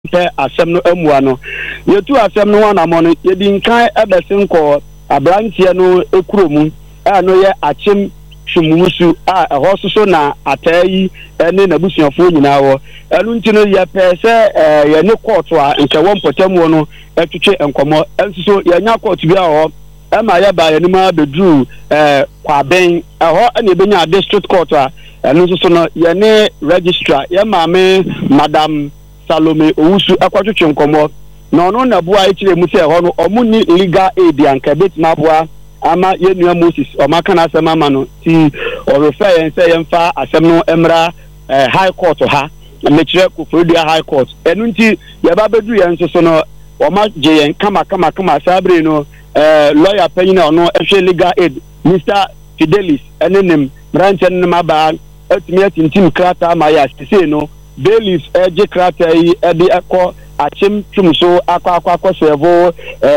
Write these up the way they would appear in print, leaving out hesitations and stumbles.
pe asem no amua no yetu asem no wana mo no ye din kan ebesin ko abrantie no ekuromu no ye achim twumusu eho so na atayi ene na busuafo nyina wo enu nti no ye pe se ye ne court a nke won potamu no etwetwe enkomo enso ye nya court bia ho ema ye ba ye ni ma bedru kwa ben eho ene benya district court a enu so no ye ne registrar ye maame madam Salome Owusu akwatwetwe nkomo na ono na bua ekire mu se eho no omuni legal aid anka betima bua ama yenua Moses omaka na asema ma no ti o refer yen say yemfa asem no emra high court ha mekire Koforidua high court enu nti ye ba bedu yen so no o ma je yen kama sabre no lawyer panyin na ono ehwe legal aid Mr Fidelis enenem branch enenem aba etimi atintim krata ma ya sise no bailiff eje krata yi ede ekọ achim tumso akwa sevo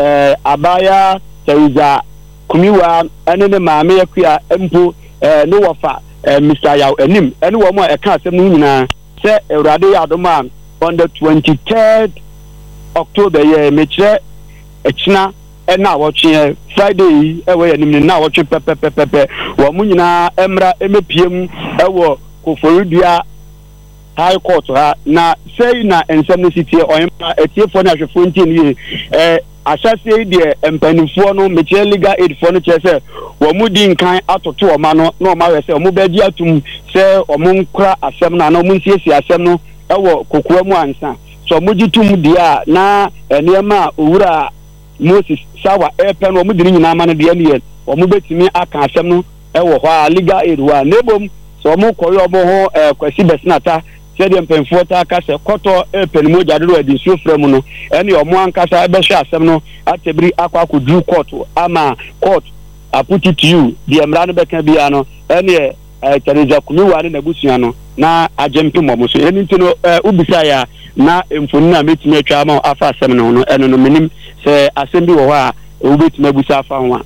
abaya taiza kumiwa enene maame yakua empo no wofa Mr. Yaw enim ene wo mo eka asem no nyina se Ewurade yadoma on the 23rd October ye mekire echina ena wotwe Friday ewe enim na wotwe pepepepe wo mu nyina emra emepiem ewo Koforidua high court ha na say na ensem no city oyempa etiefo na hwefo nti ni asase de empanifo no mechie legal aid for no chese wo mudi nkan atoto o ma no na o ma we se o mo bagi atum se o mo nkura asem na o mo nsiesie asem no ewo kokua mu ansa so mo gitum dia na enema owura Moses sawa epe no o mo diri nyina ma no de ne o mo betimi aka asem no ewo ho legal aid wa nebom so mo koyo obo ho kwasi besnata sede mpenfo ta kase koto epenimo jadoro edi so fremu no ene omo ankasa ebehwe asem no atebiri akwakodu court ama court put it to you the emra no beka bia no ene Teresa Kumiwa ne nabusua no na ajempe momo so ene ntino ubisa ya na emfoni na metime atwa ma afa asem no ene no menim se asem bi wo ho a ubetime abusa afa ho a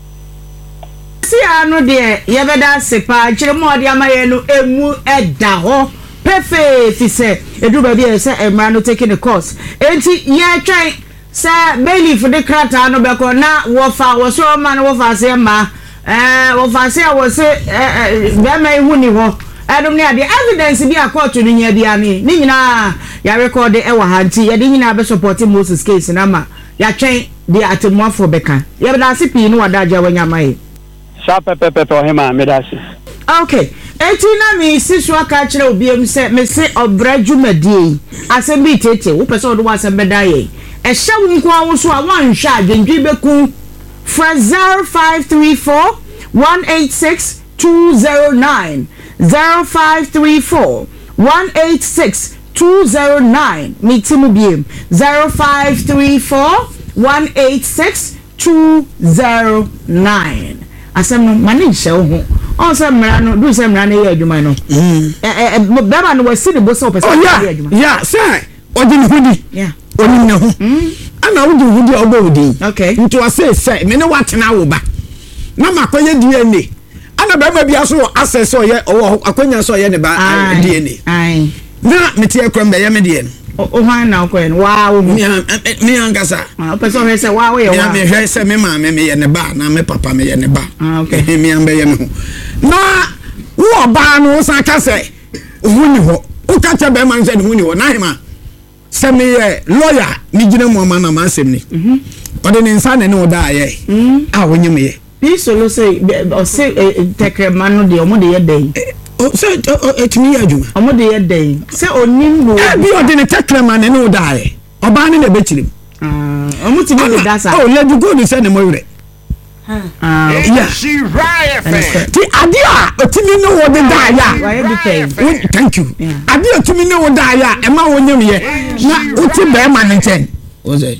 si anu de yebeda sepa kiremo de amaye no emu eda ho perfect say edu ba bia say emra no taking the course enti ye twan say bailiff de krata no be ko na wo fa wo so ma no wo fa say ma wo fa say wo say be ma ihu ni ho edum ne ade evidence bi a court no nya bia ni nyina ya record e wa hanti ye de nyina be support Moses case na ma ya twan de atemwafo beka ye be da sipi no wada ja wanya mai sa pepepe ohima medasi okay eti na mi sisu aka kire obiem se me se obradwumadie asem bi tete wo pese odo asem beda ye e hye nko awo so a wan hwa adwendwi beku fra 0534 186 209 0534 186 209 mitimu biem 0534 186 209 asem no mane hye ho on se mra no do se mra na ye adwuma no baba no wasi ne bo se opese ye adwuma ya say odi ni hudi yeah oni na ho ana odi hudi obo odi okay nto say me ne watena wo ba na makoye DNA ana ba ma bia so access o ye akonya so ye ne ba DNA ai na meti ekram be ye me de o han na ko en wow me angasa opese o se wow ye wa me hwe se me ma me ye ne ba na me papa me ye ne ba okay me ambe ye me ho na wo ba no sa ka se huni ho o ka cha be man se huni ho na hima se me ye lawyer ni gina mo ma na ma asem ni o de nsa ne o da ye a wonye me ye bi solo say o say tekrema no de o mo de ye den o se etimi adwuma o mo de ye den se onim no bi o de ne tekrema ne o da ye o ba ne be chirim o mo ti be da sa o le du go ni se ne mo yure yeah she right ti adia otimi no wo de da ya why depend thank you adia otimi no wo da ya e ma wonyem ye na uti be ma ne nchen o say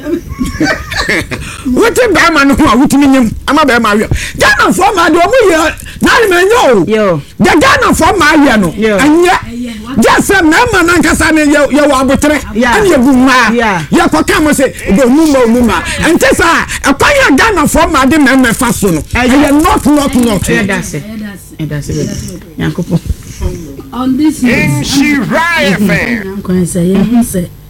uti be ma no ho utimi nyem ama be ma wi Ghana for ma de o mu ye na le menyo yo the Ghana for ma ye no anya just say na ma nan kasa ne ye wa abotre ani ye guma ye ko ka mo say do mu ma ente sa akwanya Ghana for ma de me fa so no ye not that's it yankopo on this she right fan I'm going to say